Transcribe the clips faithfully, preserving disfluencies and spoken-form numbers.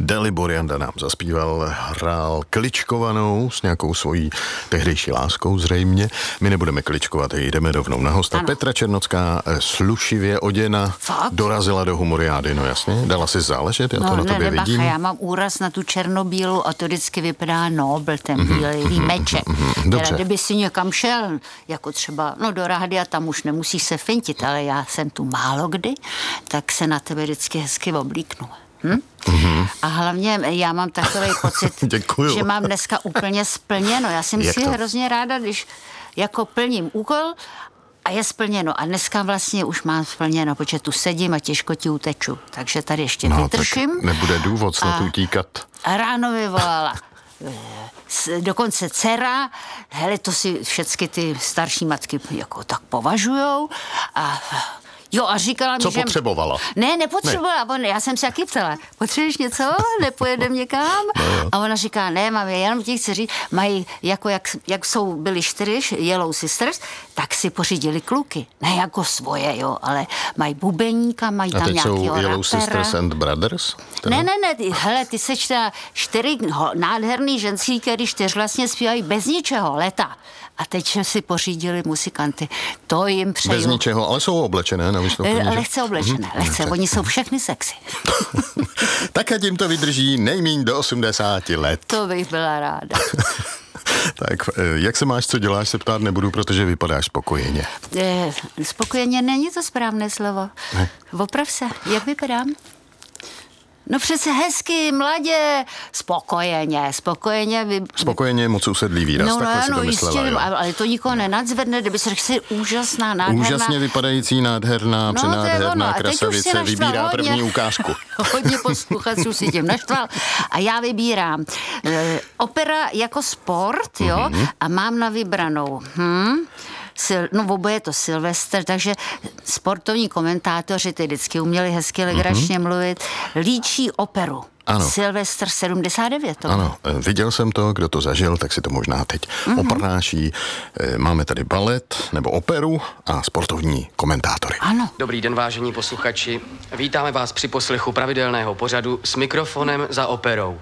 Dalibor Janda nám zaspíval, hrál kličkovanou s nějakou svojí tehdejší láskou zřejmě. My nebudeme kličkovat, jdeme rovnou na hosta. Ano. Petra Černocká, slušivě oděna, Fakt? dorazila do humoriády, no jasně. Dala si záležet, já to no, na tobě nebacha, vidím. Já mám úraz na tu černobílu a to vždycky vypadá nobl, ten bílý límeček. Teda, kdyby si někam šel, jako třeba no, do rádia, tam už nemusíš se fintit, ale já jsem tu málo kdy, tak se na tebe vždycky hezky oblíknu. Hm? Mm-hmm. A hlavně já mám takový pocit, že mám dneska úplně splněno. Já si myslím hrozně ráda, když jako plním úkol a je splněno. A dneska vlastně už mám splněno, protože tu sedím a těžko ti uteču. Takže tady ještě no, vytrším. Tak nebude důvod snad utíkat. A ráno vyvolala dokonce dcera, hele, to si všechny ty starší matky jako tak považujou a jo, a říkala mi, co že... potřebovala? Ne, nepotřebovala. Ne. Já jsem si taky ptala, potřebuješ něco? Nepojedem někam? No, a ona říká, ne, mám, jenom ti chci říct, mají, jako jak, jak jsou byli čtyři Yellow Sisters, tak si pořídili kluky. Ne jako svoje, jo, ale mají bubeníka, mají tam nějakého rapera. A teď jsou Yellow Sisters and Brothers? Teda? Ne, ne, ne, ty, hele, ty seš teda čtyři nádherný ženský, který čtyř vlastně zpívají bez ničeho, leta. A teď si pořídili muzikanty. To jim přeju. Bez ničeho, ale jsou oblečené na vystoupení. Lehce oblečené, mm-hmm. lehce. Oni jsou všechny sexy. Tak a tím to vydrží nejmíň do osmdesáti let. To bych byla ráda. Tak, jak se máš, co děláš, se ptát nebudu, protože vypadáš spokojeně. E, spokojeně není to správné slovo. Ne. Oprav se, jak vypadám? No přece hezky, mladě, spokojeně, spokojeně. Vy... Spokojeně je moc usedlý výraz, no, takhle no, si to no, myslela. Jistě, ale to nikoho nenadzvedne, kdyby se řekl, úžasná, nádherná. Úžasně vypadající, nádherná, no, přenádherná krasavice vybírá hodně, první ukázku. Hodně posluchačů si tím naštval. A já vybírám e, opera jako sport, jo, mm-hmm. a mám na vybranou. Hm? Sil, no oboje je to Silvestr, takže sportovní komentátoři ty vždycky uměli hezky legračně mm-hmm. mluvit. Líčí operu. Ano. Silvestr sedmdesát devět. To ano, viděl jsem to, kdo to zažil, tak si to možná teď mm-hmm. oprnáší. Máme tady balet nebo operu a sportovní komentátory. Ano. Dobrý den, vážení posluchači. Vítáme vás při poslechu pravidelného pořadu s mikrofonem za operou.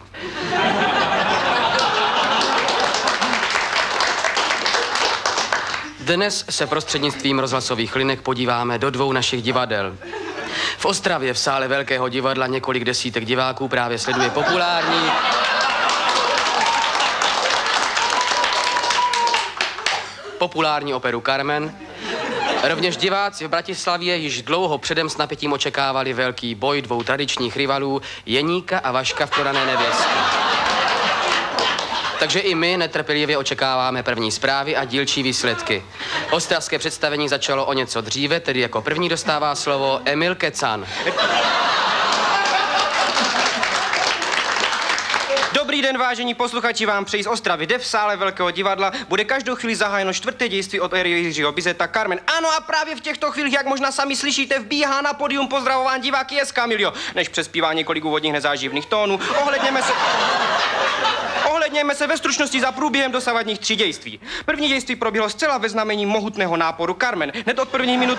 Dnes se prostřednictvím rozhlasových linek podíváme do dvou našich divadel. V Ostravě v sále Velkého divadla několik desítek diváků právě sleduje populární populární operu Carmen. Rovněž diváci v Bratislavě již dlouho předem s napětím očekávali velký boj dvou tradičních rivalů Jeníka a Vaška v Prodané nevěstě. Takže i my netrpělivě očekáváme první zprávy a dílčí výsledky. Ostravské představení začalo o něco dříve, tedy jako první dostává slovo Emil Kecan. Dobrý den, vážení posluchači, vám přeji z Ostravy. Jde v sále Velkého divadla bude každou chvíli zahájeno čtvrté dějství od éry Jiřího Bizeta Carmen. Ano, a právě v těchto chvílích, jak možná sami slyšíte, vbíhá na pódium pozdravován diváky Escamillo. Než přespívá několik úvodních nezáživných tónů, ohledněme se... Ohledněme se ve stručnosti za průběhem dosavadních tří dějství. První dějství proběhlo zcela ve znamení mohutného náporu Carmen. Hned od prvních minut...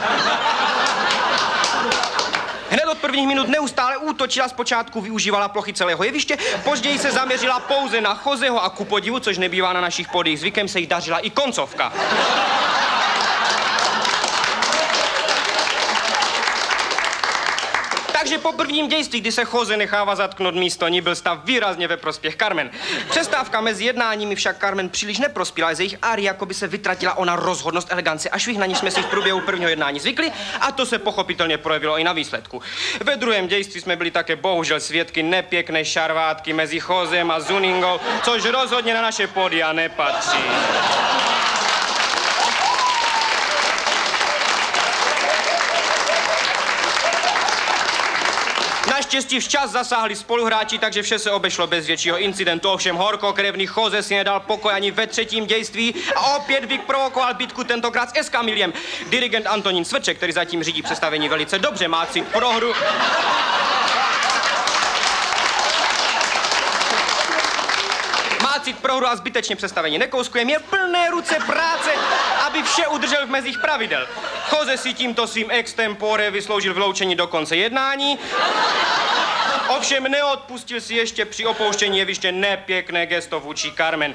Hned od prvních minut neustále útočila, zpočátku využívala plochy celého jeviště, později se zaměřila pouze na Joseho a ku podivu, což nebývá na našich pódiích zvykem, se jí dařila i koncovka. Takže po prvním dějství, kdy se Jose nechává zatknout místo ní, byl stav výrazně ve prospěch Carmen. Přestávka mezi jednáními však Carmen příliš neprospěla, z jejich áry jako by se vytratila ona rozhodnost, elegance a švih, na níž jsme si v průběhu prvního jednání zvykli, a to se pochopitelně projevilo i na výsledku. Ve druhém dějství jsme byli také bohužel svědky nepěkné šarvátky mezi Josem a Zuningou, což rozhodně na naše pódia nepatří. Naštěstí včas zasáhli spoluhráči, takže vše se obešlo bez většího incidentu. Ovšem horkokrevný Jose si nedal pokoj ani ve třetím dějství a opět vyprovokoval bitku, tentokrát s Escamillem. Dirigent Antonín Svrček, který zatím řídí představení velice dobře, má cit pro hru. Má cit pro hru a zbytečně představení nekouskuje, měl plné ruce práce, aby vše udržel v mezích pravidel. Jose si tímto svým extempore vysloužil vyloučení do konce jednání. Ovšem neodpustil si ještě při opouštění jeviště nepěkné gesto vůči Carmen.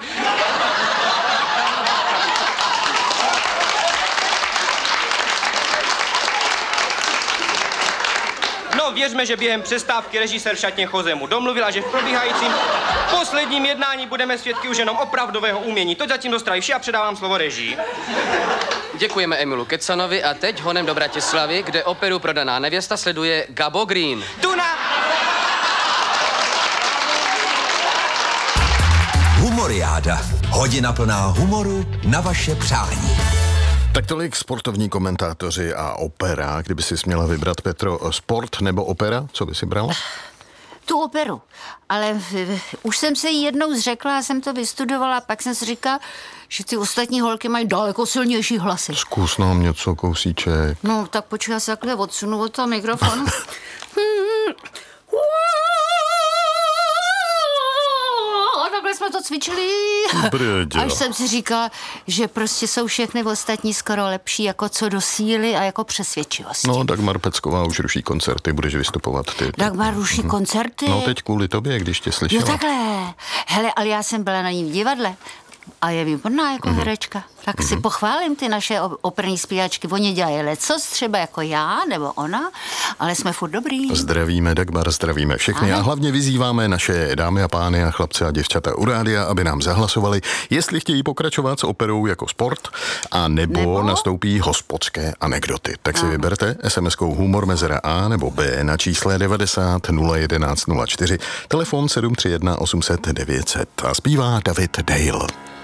No, věřme, že během přestávky režisér v šatně Jose mu domluvil a že v probíhajícím posledním jednání budeme svědky už jenom opravdového umění. To zatím dostrají vše a předávám slovo režii. Děkujeme Emilu Kecanovi a teď honem do Bratislavy, kde operu Prodaná nevěsta sleduje Gabo Green. Tuna! Humoriáda. Hodina plná humoru na vaše přání. Tak tolik sportovní komentátoři a opera. Kdyby si směla vybrat, Petro, sport nebo opera, co by si brala? Tu operu. Ale už jsem se jí jednou zřekla, já jsem to vystudovala, pak jsem si říkala, že ty ostatní holky mají daleko silnější hlasy. Zkus nám něco, kousíček. No, tak počkej, já se takhle odsunu od toho mikrofonu. Takhle jsme to cvičili. Brďo. Až jsem si říkala, že prostě jsou všechny ostatní skoro lepší jako co do síly a jako přesvědčivosti. No, Dagmar Pecková už ruší koncerty, budeš vystupovat ty. ty. Dagmar ruší koncerty? No, teď kvůli tobě, když tě slyšela. Jo, takhle. Hele, ale já jsem byla na ní v divadle a je výborná jako mm-hmm. herečka. Tak mm-hmm. si pochválím ty naše operní zpívačky. Oni dělají lecos, třeba jako já nebo ona, ale jsme furt dobrý. Zdravíme, Dagmar, zdravíme všechny. Aha. A hlavně vyzýváme naše dámy a pány a chlapce a děvčata u rádia, aby nám zahlasovali, jestli chtějí pokračovat s operou jako sport, a nebo, nebo? nastoupí hospodské anekdoty. Tak si Aha. vyberte es em eskou humor mezera A nebo B na čísle devadesát nula jedenáct nula čtyři, telefon sedm tři jedna osm set devět set a zpívá David Dale.